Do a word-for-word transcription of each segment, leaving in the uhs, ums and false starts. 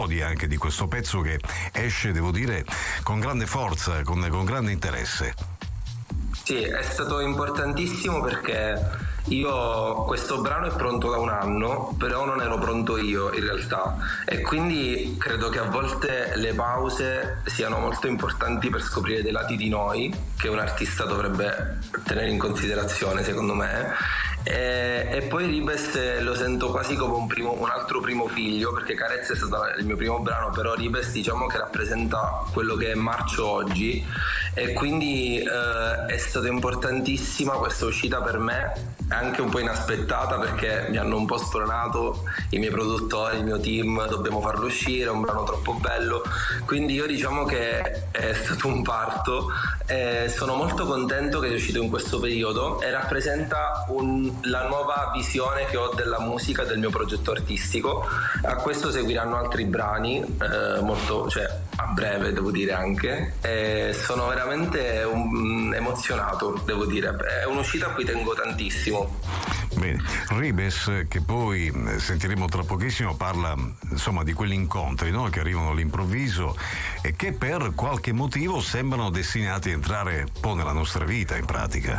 godi anche di questo pezzo che esce, devo dire, con grande forza, con, con grande interesse. Sì, è stato importantissimo perché io questo brano è pronto da un anno, però non ero pronto io in realtà, e quindi credo che a volte le pause siano molto importanti per scoprire dei lati di noi che un artista dovrebbe tenere in considerazione, secondo me. E, e poi Ribes lo sento quasi come un, primo, un altro primo figlio, perché Carezza è stato il mio primo brano, però Ribes diciamo che rappresenta quello che è Marcio oggi, e quindi eh, è stata importantissima questa uscita per me, anche un po' inaspettata perché mi hanno un po' spronato i miei produttori, il mio team, dobbiamo farlo uscire, è un brano troppo bello, quindi io diciamo che è stato un parto, e sono molto contento che è uscito in questo periodo e rappresenta un la nuova visione che ho della musica, del mio progetto artistico. A questo seguiranno altri brani eh, molto, cioè a breve devo dire anche, e sono veramente un, emozionato, devo dire, è un'uscita a cui tengo tantissimo. Bene, Ribes, che poi sentiremo tra pochissimo, parla insomma di quegli incontri, no? Che arrivano all'improvviso e che per qualche motivo sembrano destinati a entrare un po' nella nostra vita in pratica.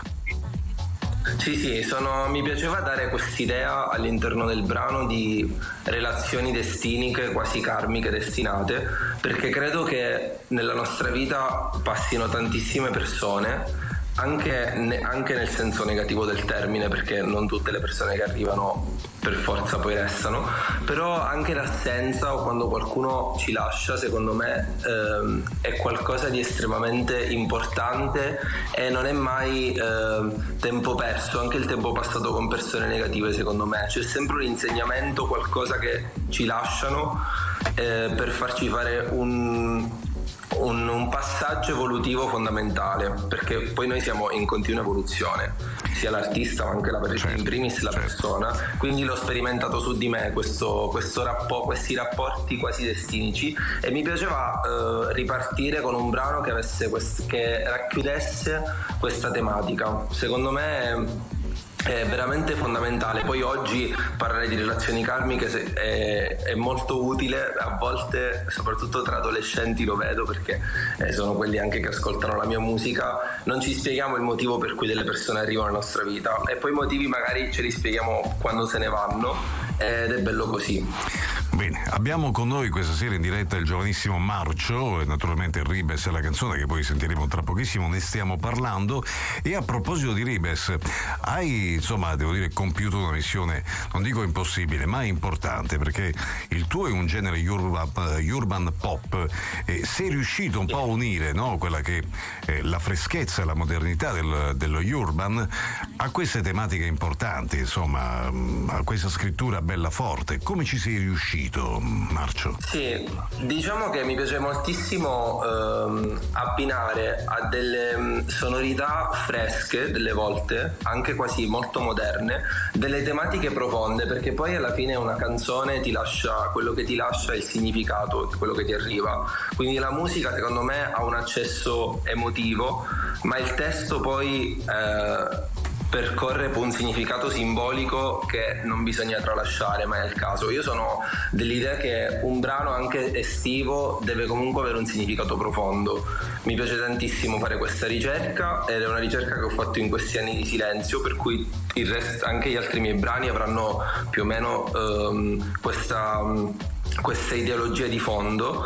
Sì, sì, sono, mi piaceva dare quest'idea all'interno del brano di relazioni destiniche, quasi karmiche, destinate, perché credo che nella nostra vita passino tantissime persone, anche, ne, anche nel senso negativo del termine, perché non tutte le persone che arrivano per forza poi restano, però anche l'assenza o quando qualcuno ci lascia, secondo me ehm, è qualcosa di estremamente importante e non è mai ehm, tempo perso, anche il tempo passato con persone negative, secondo me c'è sempre un insegnamento, qualcosa che ci lasciano eh, per farci fare un Un, un passaggio evolutivo fondamentale, perché poi noi siamo in continua evoluzione, sia l'artista ma anche la persona, certo, in primis la certo. persona, quindi l'ho sperimentato su di me questo, questo rappo, questi rapporti quasi destinici, e mi piaceva eh, ripartire con un brano che avesse quest, che racchiudesse questa tematica. Secondo me è veramente fondamentale. Poi oggi parlare di relazioni karmiche è, è molto utile, a volte soprattutto tra adolescenti lo vedo, perché eh, sono quelli anche che ascoltano la mia musica, non ci spieghiamo il motivo per cui delle persone arrivano nella nostra vita e poi i motivi magari ce li spieghiamo quando se ne vanno, ed è bello così. Bene, abbiamo con noi questa sera in diretta il giovanissimo Marcio e naturalmente Ribes è la canzone che poi sentiremo tra pochissimo, ne stiamo parlando. E a proposito di Ribes, hai insomma, devo dire, compiuto una missione, non dico impossibile, ma importante, perché il tuo è un genere urban, urban pop, e sei riuscito un po' a unire, no, quella che è la freschezza e la modernità del, dello urban a queste tematiche importanti, insomma, a questa scrittura bella forte. Come ci sei riuscito, Marcio? Sì, diciamo che mi piace moltissimo ehm, abbinare a delle sonorità fresche, delle volte anche quasi molto moderne, delle tematiche profonde, perché poi alla fine una canzone ti lascia quello che ti lascia, il significato, quello che ti arriva, quindi la musica secondo me ha un accesso emotivo, ma il testo poi eh, percorre un significato simbolico che non bisogna tralasciare mai al caso. Io sono dell'idea che un brano anche estivo deve comunque avere un significato profondo. Mi piace tantissimo fare questa ricerca ed è una ricerca che ho fatto in questi anni di silenzio, per cui il resto, anche gli altri miei brani avranno più o meno um, questa um, questa ideologia di fondo,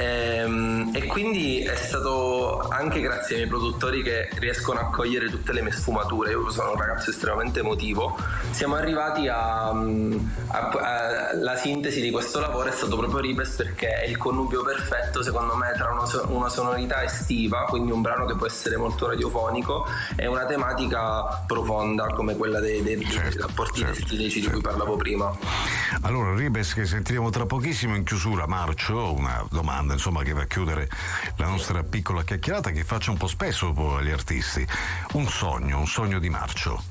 ehm, e quindi è stato anche grazie ai miei produttori che riescono a cogliere tutte le mie sfumature. Io sono un ragazzo estremamente emotivo, siamo arrivati a, a, a la sintesi di questo lavoro è stato proprio Ribes, perché è il connubio perfetto secondo me tra una, una sonorità estiva, quindi un brano che può essere molto radiofonico, e una tematica profonda come quella dei, dei, certo, dei rapporti certo, destinici certo. di cui parlavo prima. Allora Ribes, che sentiremo tra pochissimo. In chiusura, Marcio, una domanda insomma che va a chiudere la nostra piccola chiacchierata, che faccio un po' spesso agli artisti. Un sogno, un sogno di Marcio.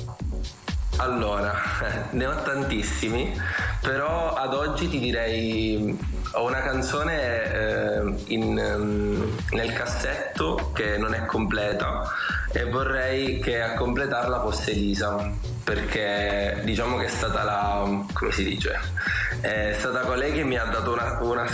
Allora, ne ho tantissimi, però ad oggi ti direi ho una canzone eh, in, um, nel cassetto che non è completa e vorrei che a completarla fosse Elisa, perché diciamo che è stata la, come si dice, è stata colei che mi ha dato una, una